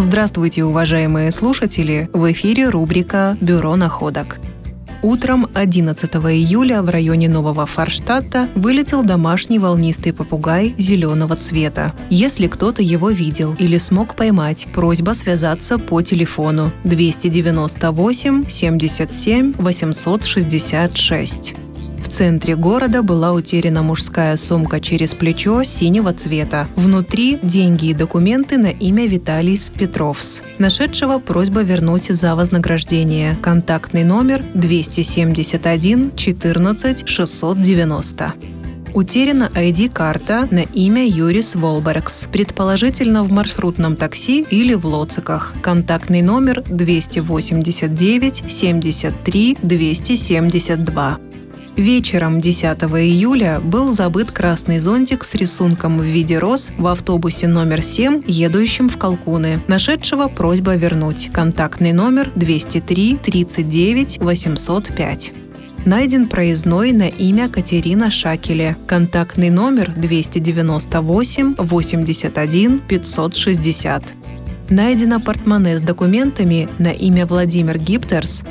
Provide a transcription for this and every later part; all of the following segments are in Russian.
Здравствуйте, уважаемые слушатели! В эфире рубрика «Бюро находок». Утром 11 июля в районе Нового Форштадта вылетел домашний волнистый попугай зеленого цвета. Если кто-то его видел или смог поймать, просьба связаться по телефону 298 77 866. В центре города была утеряна мужская сумка через плечо синего цвета. Внутри деньги и документы на имя Виталис Петровс. Нашедшего просьба вернуть за вознаграждение. Контактный номер 271 14 690. Утеряна ID-карта на имя Юрис Волбергс, предположительно в маршрутном такси или в Лоциках. Контактный номер 289 73 272. Вечером 10 июля был забыт красный зонтик с рисунком в виде роз в автобусе номер 7, едущем в Колкуны. Нашедшего просьба вернуть. Контактный номер 203 39 805. Найден проездной на имя Катерина Шакеле. Контактный номер 298 81 560. Найдено портмоне с документами на имя Владимир Гиптерс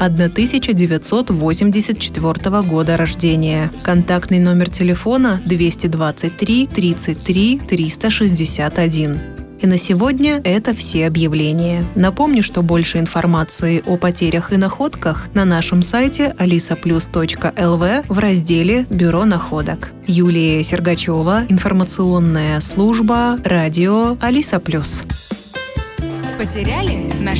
1984 года рождения. Контактный номер телефона 223 33 361. И на сегодня это все объявления. Напомню, что больше информации о потерях и находках на нашем сайте alisaplus.lv в разделе «Бюро находок». Юлия Сергачева, информационная служба, радио Алиса Плюс. Потеряли? Нашли?